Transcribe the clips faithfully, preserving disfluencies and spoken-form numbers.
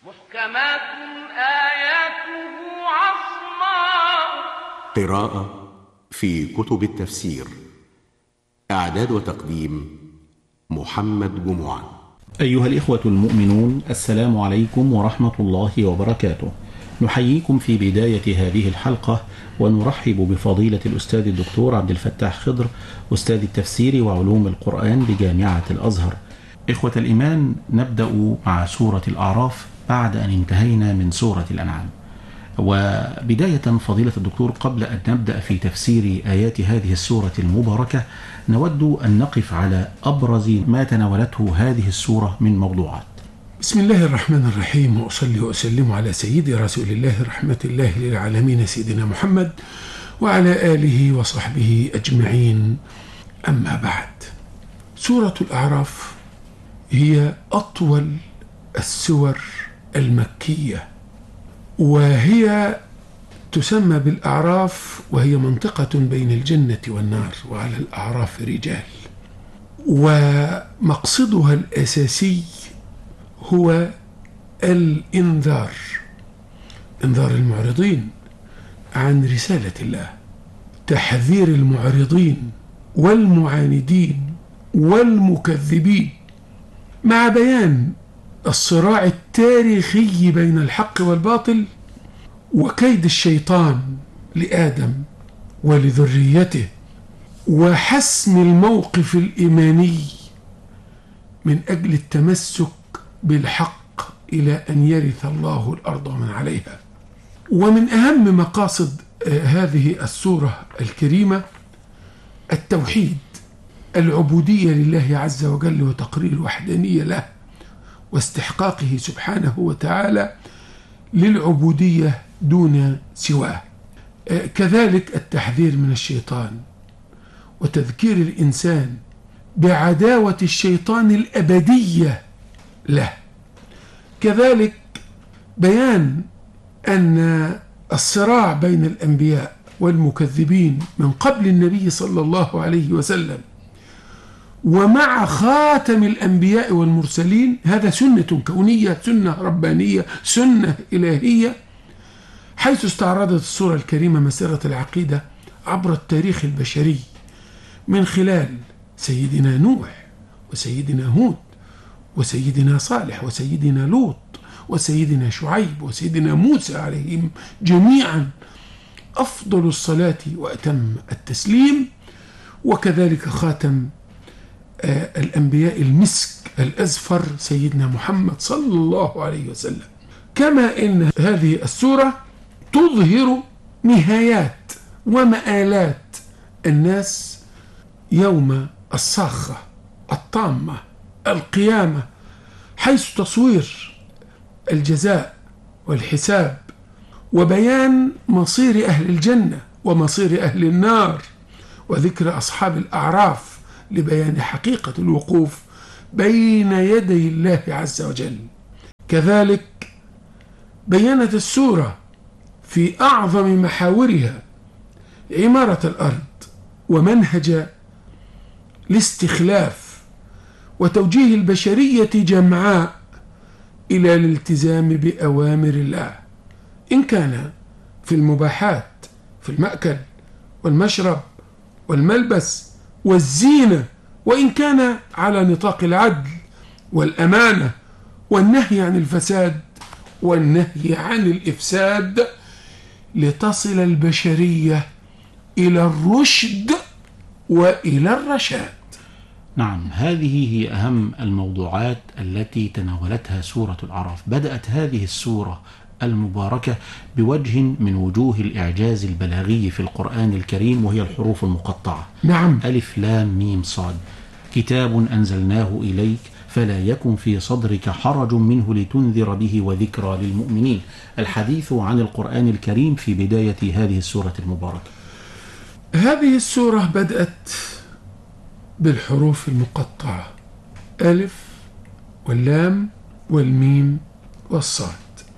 محكمات آياته عصماء. قراءة في كتب التفسير. إعداد وتقديم محمد جمعة. أيها الإخوة المؤمنون، السلام عليكم ورحمة الله وبركاته. نحييكم في بداية هذه الحلقة ونرحب بفضيلة الأستاذ الدكتور عبد الفتاح خضر، أستاذ التفسير وعلوم القرآن بجامعة الأزهر. إخوة الإيمان، نبدأ مع سورة الأعراف بعد أن انتهينا من سورة الأنعام. وبداية فضيلة الدكتور، قبل أن نبدأ في تفسير آيات هذه السورة المباركة، نود أن نقف على أبرز ما تناولته هذه السورة من موضوعات. بسم الله الرحمن الرحيم، وأصلي وأسلم على سيدي رسول الله رحمة الله للعالمين سيدنا محمد وعلى آله وصحبه أجمعين. أما بعد، سورة الأعراف هي أطول السور المكية، وهي تسمى بالأعراف، وهي منطقة بين الجنة والنار، وعلى الأعراف رجال. ومقصدها الأساسي هو الإنذار، إنذار المعرضين عن رسالة الله، تحذير المعرضين والمعاندين والمكذبين، مع بيان الصراع التاريخي بين الحق والباطل، وكيد الشيطان لآدم ولذريته، وحسم الموقف الإيماني من أجل التمسك بالحق إلى أن يرث الله الأرض ومن عليها. ومن أهم مقاصد هذه السورة الكريمة التوحيد، العبودية لله عز وجل، وتقرير الوحدانية له، واستحقاقه سبحانه وتعالى للعبودية دون سواه. كذلك التحذير من الشيطان، وتذكير الإنسان بعداوة الشيطان الأبدية له. كذلك بيان أن الصراع بين الأنبياء والمكذبين من قبل النبي صلى الله عليه وسلم ومع خاتم الأنبياء والمرسلين، هذا سنة كونية، سنة ربانية، سنة إلهية، حيث استعرضت السورة الكريمة مسيرة العقيدة عبر التاريخ البشري من خلال سيدنا نوح وسيدنا هود وسيدنا صالح وسيدنا لوط وسيدنا شعيب وسيدنا موسى عليهم جميعا أفضل الصلاة وأتم التسليم. وكذلك خاتم آه الأنبياء المسك الأزفر سيدنا محمد صلى الله عليه وسلم. كما إن هذه السورة تظهر نهايات ومآلات الناس يوم الصاخة الطامة، القيامة، حيث تصوير الجزاء والحساب، وبيان مصير أهل الجنة ومصير أهل النار، وذكر أصحاب الأعراف لبيان حقيقة الوقوف بين يدي الله عز وجل. كذلك بيّنت السورة في أعظم محاورها عمارة الأرض ومنهج الاستخلاف، وتوجيه البشرية جمعاء إلى الالتزام بأوامر الله، إن كان في المباحات، في المأكل والمشرب والملبس والزينة، وإن كان على نطاق العدل والأمانة والنهي عن الفساد والنهي عن الإفساد، لتصل البشرية إلى الرشد وإلى الرشاد. نعم، هذه هي أهم الموضوعات التي تناولتها سورة الأعراف. بدأت هذه السورة المباركة بوجه من وجوه الإعجاز البلاغي في القرآن الكريم، وهي الحروف المقطعة. نعم. ألف لام ميم صاد، كتاب أنزلناه إليك فلا يكن في صدرك حرج منه لتنذر به وذكرى للمؤمنين. الحديث عن القرآن الكريم في بداية هذه السورة المباركة. هذه السورة بدأت بالحروف المقطعة، ألف واللام والميم والصاد.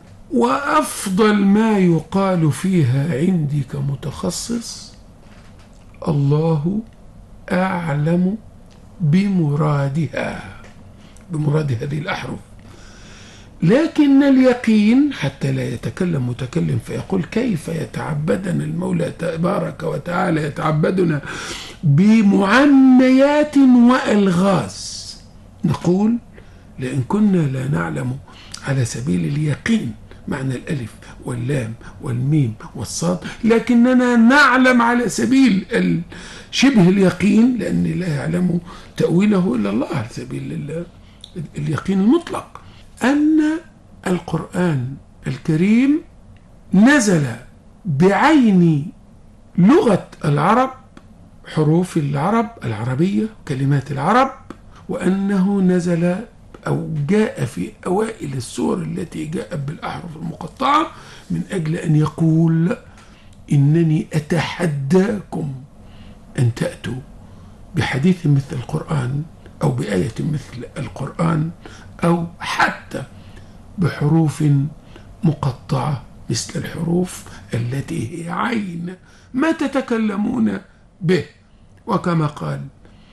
وأفضل ما يقال فيها عندي كمتخصص: الله أعلم بمرادها، بمراد هذه الأحرف. لكن اليقين حتى لا يتكلم متكلم فيقول كيف يتعبدنا المولى تبارك وتعالى، يتعبدنا بمعنيات وألغاز. نقول لأن كنا لا نعلم على سبيل اليقين معنى الألف واللام والميم والصاد، لكننا نعلم على سبيل شبه اليقين لأن لا يعلم تأويله إلا الله، على سبيل اليقين المطلق، أن القرآن الكريم نزل بعين لغة العرب، حروف العرب العربية، كلمات العرب، وأنه نزل أو جاء في أوائل السور التي جاءت بالأحرف المقطعة من أجل أن يقول إنني أتحداكم أن تأتوا بحديث مثل القرآن أو بآية مثل القرآن أو حتى بحروف مقطعة مثل الحروف التي هي عين ما تتكلمون به. وكما قال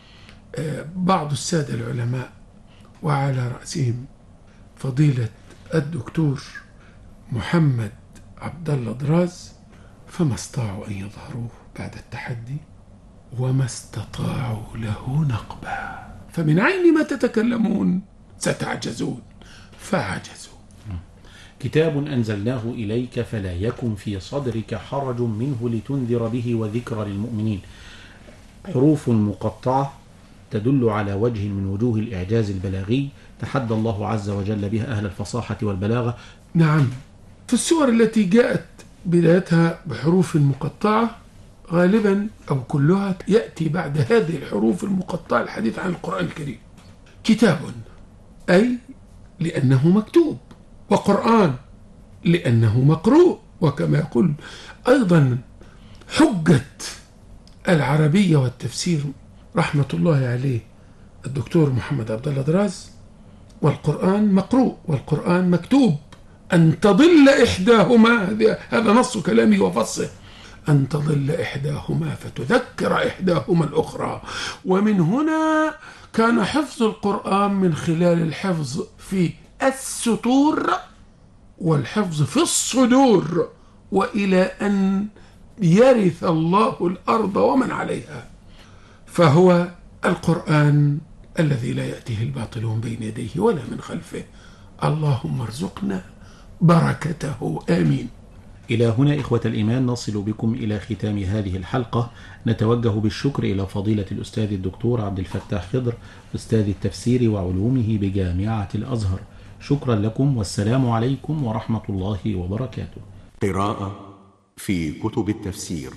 بعض السادة العلماء وعلى رأسهم فضيلة الدكتور محمد عبد الله دراز: فما استطاعوا أن يظهروه بعد التحدي وما استطاعوا له نقبا، فمن عين ما تتكلمون ستعجزون فعجزوا. كتاب أنزلناه إليك فلا يكن في صدرك حرج منه لتنذر به وذكرى للمؤمنين. حروف مقطعة تدل على وجه من وجوه الإعجاز البلاغي تحدى الله عز وجل بها أهل الفصاحة والبلاغة. نعم، في السور التي جاءت بدايتها بحروف مقطعة غالبا أو كلها يأتي بعد هذه الحروف المقطعة الحديث عن القرآن الكريم. كتاب أي لأنه مكتوب، وقرآن لأنه مقروء. وكما يقول أيضا حجة العربية والتفسير رحمة الله عليه الدكتور محمد عبد الله دراز: والقرآن مقروء والقرآن مكتوب، أن تضل إحداهما، هذا نص كلامه وفصه، أن تضل إحداهما فتذكر إحداهما الأخرى. ومن هنا كان حفظ القرآن من خلال الحفظ في السطور والحفظ في الصدور، وإلى أن يرث الله الأرض ومن عليها. فهو القرآن الذي لا يأتيه الباطل من بين يديه ولا من خلفه. اللهم ارزقنا بركته، آمين. إلى هنا إخوة الإيمان نصل بكم إلى ختام هذه الحلقة. نتوجه بالشكر إلى فضيلة الأستاذ الدكتور عبد الفتاح خضر أستاذ التفسير وعلومه بجامعة الأزهر. شكرا لكم والسلام عليكم ورحمة الله وبركاته. قراءة في كتب التفسير.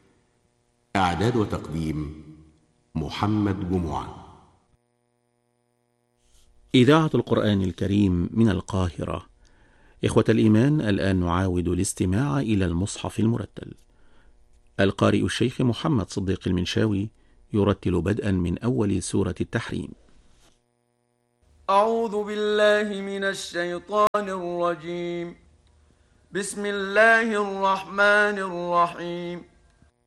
إعداد وتقديم محمد جمعان. إذاعة القرآن الكريم من القاهرة. إخوة الإيمان، الآن نعاود الاستماع إلى المصحف المرتل. القارئ الشيخ محمد صديق المنشاوي يرتل بدءا من أول سورة التحريم. أعوذ بالله من الشيطان الرجيم. بسم الله الرحمن الرحيم.